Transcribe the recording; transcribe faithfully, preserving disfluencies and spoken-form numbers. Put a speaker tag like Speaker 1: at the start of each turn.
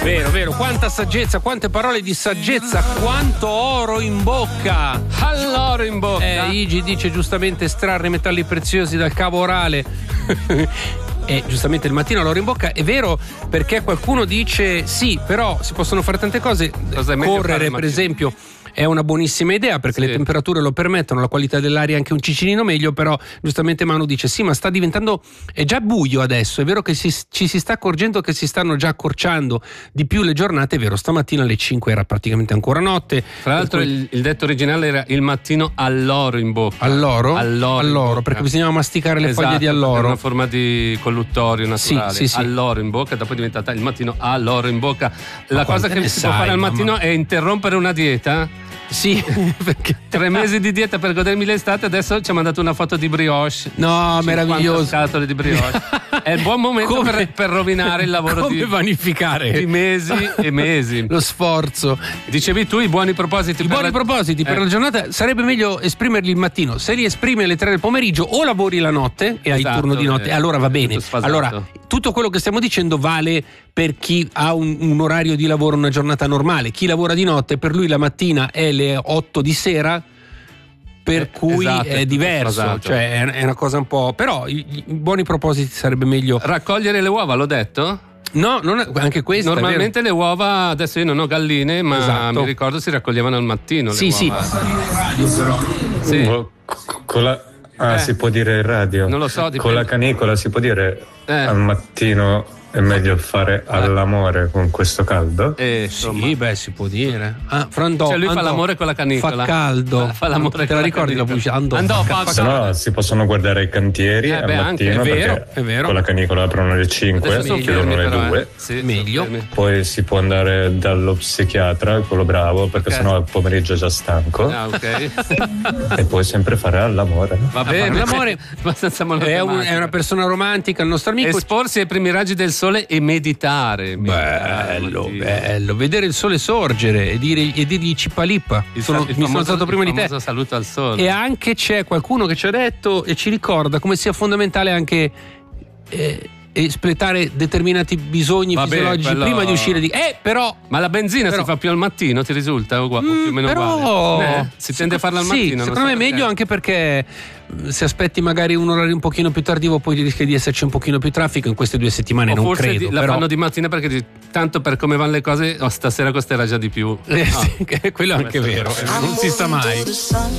Speaker 1: Vero, vero, quanta saggezza, quante parole di saggezza, quanto oro in bocca.
Speaker 2: All'oro in bocca.
Speaker 1: Eh, Igi dice giustamente estrarre metalli preziosi dal cavo orale. E giustamente il mattino l'oro in bocca, è vero, perché qualcuno dice sì, però si possono fare tante cose. Correre, per esempio, è una buonissima idea perché sì, le temperature lo permettono, la qualità dell'aria è anche un cicinino meglio, però giustamente Manu dice sì, ma sta diventando, è già buio adesso, è vero che si, ci si sta accorgendo che si stanno già accorciando di più le giornate, è vero, stamattina alle cinque era praticamente ancora notte.
Speaker 2: Tra l'altro cui... il, il detto originale era il mattino all'oro in bocca.
Speaker 1: All'oro?
Speaker 2: All'oro,
Speaker 1: all'oro perché bisognava masticare le
Speaker 2: esatto,
Speaker 1: foglie di alloro.
Speaker 2: Una forma di colluttorio naturale.
Speaker 1: Sì, sì, sì.
Speaker 2: All'oro in bocca, dopo è diventata il mattino all'oro in bocca. La ma cosa che si sai, può fare al mattino mamma. È interrompere una dieta.
Speaker 1: Sì,
Speaker 2: perché tre mesi di dieta per godermi l'estate, adesso ci ha mandato una foto di brioche.
Speaker 1: No, meraviglioso.
Speaker 2: Scatole di brioche. È il buon momento come, per, per rovinare il lavoro
Speaker 1: come
Speaker 2: di,
Speaker 1: vanificare
Speaker 2: di mesi e mesi.
Speaker 1: Lo sforzo.
Speaker 2: Dicevi tu i buoni propositi.
Speaker 1: I
Speaker 2: per
Speaker 1: buoni
Speaker 2: la...
Speaker 1: propositi per
Speaker 2: eh.
Speaker 1: la giornata sarebbe meglio esprimerli il mattino. Se li esprimi alle tre del pomeriggio o lavori la notte e hai
Speaker 2: esatto,
Speaker 1: il turno di notte,
Speaker 2: eh,
Speaker 1: allora va bene. Allora, tutto quello che stiamo dicendo vale per chi ha un, un orario di lavoro, una giornata normale. Chi lavora di notte, per lui la mattina è le otto di sera, per eh, cui esatto, è diverso, esatto. Cioè è una cosa un po'. Però i, i buoni propositi sarebbe meglio.
Speaker 2: Raccogliere le uova, l'ho detto?
Speaker 1: No, non è, anche questo.
Speaker 2: Normalmente le uova, adesso io non ho galline, ma esatto, mi ricordo si raccoglievano al mattino. Le
Speaker 1: sì,
Speaker 2: uova.
Speaker 1: sì.
Speaker 2: sì.
Speaker 3: Con la, ah, eh. si può dire in radio.
Speaker 2: Non lo so. Dipende.
Speaker 3: Con la canicola si può dire
Speaker 2: eh.
Speaker 3: al mattino. È meglio fare all'amore con questo caldo?
Speaker 2: Eh,
Speaker 1: sì, beh, si può dire. Ah, Frandò,
Speaker 2: cioè lui
Speaker 1: andò,
Speaker 2: fa l'amore con la canicola.
Speaker 1: Fa caldo.
Speaker 2: Fa l'amore
Speaker 1: te la ricordi la pubblicità? Andò.
Speaker 2: Andò, fa
Speaker 3: se no si possono guardare i cantieri
Speaker 2: eh,
Speaker 3: al
Speaker 2: beh,
Speaker 3: mattino,
Speaker 2: anche,
Speaker 3: è vero,
Speaker 1: è vero.
Speaker 3: Con la canicola aprono alle cinque, chiudono alle due.
Speaker 2: Eh. Sì,
Speaker 1: meglio.
Speaker 3: Poi si può andare dallo psichiatra, quello bravo, perché okay, sennò il pomeriggio è già stanco.
Speaker 2: Ah, ok.
Speaker 3: E puoi sempre fare all'amore.
Speaker 2: Va bene,
Speaker 1: l'amore è, un, è una persona romantica, il nostro amico.
Speaker 2: Esporsi ai primi raggi del sole e meditare.
Speaker 1: Bello, bello, vedere il sole sorgere e dire e dirgli cipalippa.
Speaker 2: Il,
Speaker 1: sono,
Speaker 2: il
Speaker 1: mi
Speaker 2: famoso,
Speaker 1: sono stato prima
Speaker 2: il
Speaker 1: di te.
Speaker 2: Saluto al sole.
Speaker 1: E anche c'è qualcuno che ci ha detto e ci ricorda come sia fondamentale anche eh, espletare determinati bisogni
Speaker 2: Vabbè,
Speaker 1: fisiologici
Speaker 2: quello...
Speaker 1: prima di uscire di eh però
Speaker 2: ma la benzina
Speaker 1: però...
Speaker 2: si fa più al mattino, ti risulta? O più o meno
Speaker 1: però...
Speaker 2: uguale? Eh? Si tende a farla al
Speaker 1: sì,
Speaker 2: mattino.
Speaker 1: Secondo
Speaker 2: so
Speaker 1: me è
Speaker 2: perché.
Speaker 1: meglio, anche perché se aspetti magari un orario un pochino più tardivo poi rischia di esserci un pochino più traffico in queste due settimane. O non
Speaker 2: forse
Speaker 1: credo
Speaker 2: di, la
Speaker 1: però...
Speaker 2: fanno di mattina perché tanto per come vanno le cose oh, stasera costerà già di più.
Speaker 1: Eh, no. Sì, quello è anche vero, non si sa mai.